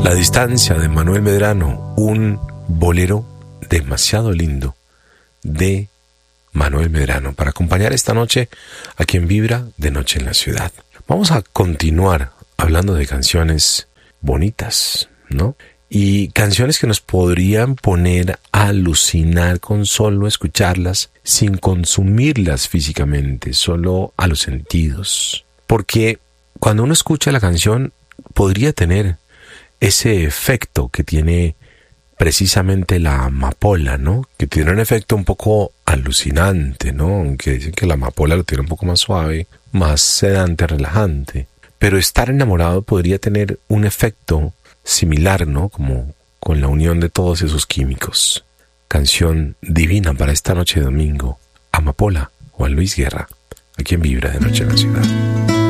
La distancia de Manuel Medrano, un bolero demasiado lindo de Manuel Medrano para acompañar esta noche a quien vibra de Noche en la Ciudad. Vamos a continuar hablando de canciones bonitas, ¿no? Y canciones que nos podrían poner a alucinar con solo escucharlas sin consumirlas físicamente, solo a los sentidos. Porque cuando uno escucha la canción podría tener ese efecto que tiene precisamente la amapola, ¿no? Que tiene un efecto un poco alucinante, ¿no? Aunque dicen que la amapola lo tiene un poco más suave, más sedante, relajante. Pero estar enamorado podría tener un efecto similar, ¿no? Como con la unión de todos esos químicos. Canción divina para esta noche de domingo. Amapola, Juan Luis Guerra, aquí en Vibra de Noche en la Ciudad.